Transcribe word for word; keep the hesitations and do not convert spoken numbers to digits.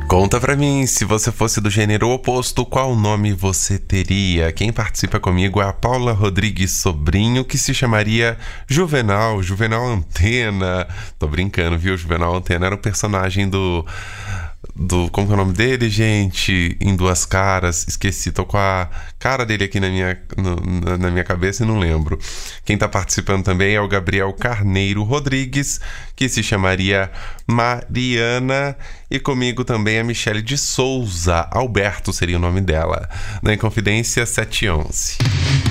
Conta pra mim, se você fosse do gênero oposto, qual nome você teria? Quem participa comigo é a Paula Rodrigues Sobrinho, que se chamaria Juvenal, Juvenal Antena. Tô brincando, viu? Juvenal Antena era o personagem do... do como é o nome dele, gente? Em Duas Caras. Esqueci, tô com a cara dele aqui na minha, no, na minha cabeça e não lembro. Quem tá participando também é o Gabriel Carneiro Rodrigues, que se chamaria Mariana. E comigo também a Michele de Souza. Alberto seria o nome dela. Na Inconfidência sete onze.